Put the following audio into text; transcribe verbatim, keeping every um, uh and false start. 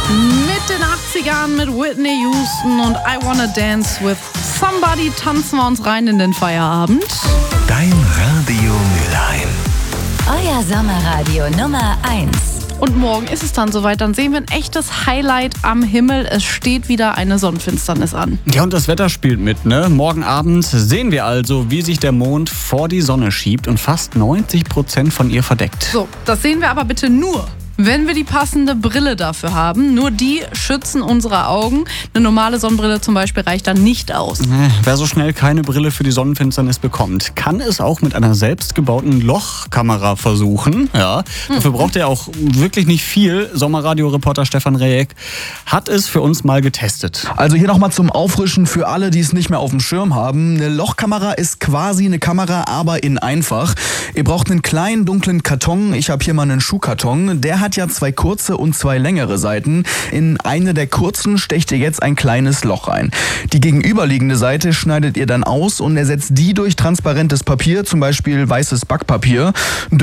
Mit den achtzigern mit Whitney Houston und I Wanna Dance with Somebody tanzen wir uns rein in den Feierabend. Dein Radio Mülheim. Euer Sommerradio Nummer eins. Und morgen ist es dann soweit, dann sehen wir ein echtes Highlight am Himmel. Es steht wieder eine Sonnenfinsternis an. Ja, und das Wetter spielt mit, ne? Morgen Abend sehen wir also, wie sich der Mond vor die Sonne schiebt und fast neunzig Prozent von ihr verdeckt. So, das sehen wir aber bitte nur, wenn wir die passende Brille dafür haben. Nur die schützen unsere Augen. Eine normale Sonnenbrille zum Beispiel reicht dann nicht aus. Wer so schnell keine Brille für die Sonnenfinsternis bekommt, kann es auch mit einer selbstgebauten Lochkamera versuchen. Ja, hm. Dafür braucht er auch wirklich nicht viel. Sommerradio-Reporter Stefan Rejek hat es für uns mal getestet. Also hier nochmal zum Auffrischen für alle, die es nicht mehr auf dem Schirm haben. Eine Lochkamera ist quasi eine Kamera, aber in einfach. Ihr braucht einen kleinen, dunklen Karton. Ich habe hier mal einen Schuhkarton. Der hat ja zwei kurze und zwei längere Seiten. In eine der kurzen stecht ihr jetzt ein kleines Loch rein. Die gegenüberliegende Seite schneidet ihr dann aus und ersetzt die durch transparentes Papier, zum Beispiel weißes Backpapier.